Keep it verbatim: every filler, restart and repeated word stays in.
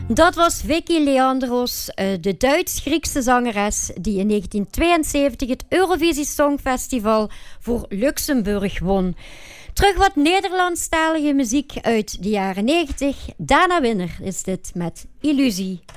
Dat was Vicky Leandros, de Duits-Griekse zangeres die in negentien tweeënzeventig het Eurovisie Songfestival voor Luxemburg won. Terug wat Nederlandstalige muziek uit de jaren negentig. Dana Winner is dit met Illusie.